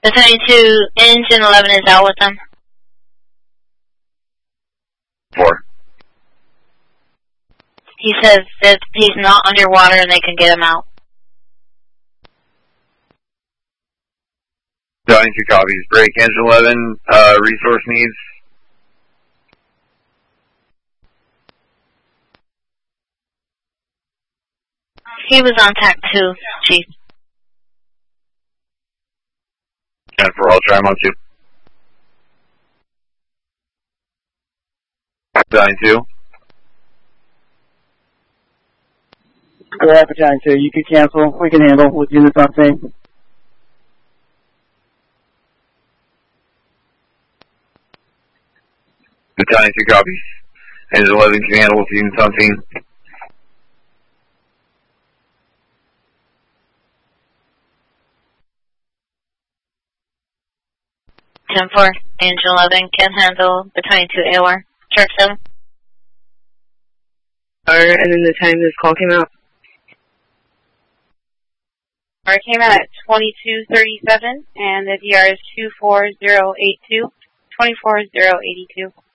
Battalion 2, Engine 11 is out with them. 4. He says that he's not underwater and they can get him out. Battalion 2 copies. Break Engine 11, resource needs. He was on TAC 2, Chief. Jennifer, I'll try him on 2. Battalion 2. Go ahead, Battalion 2. You can cancel. We can handle with units on scene. Battalion 2 copies. Engine 11 can handle with units on scene. Ten 4, Engine 11 can handle Battalion 2 AOR. Shark 7. And then the time this call came out. It came out at 22:37, and the DR is 24082. 24082.